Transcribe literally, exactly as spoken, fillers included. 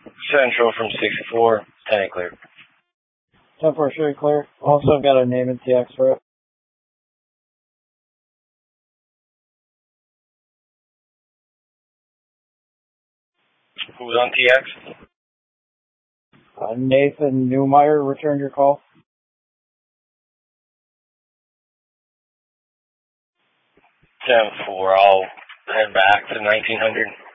Central from sixty-four, ten eight clear. ten four straight clear. Also got a name in T X for it. Who's on T X? Uh, Nathan Newmeyer returned your call. ten four, I'll head back to nineteen hundred.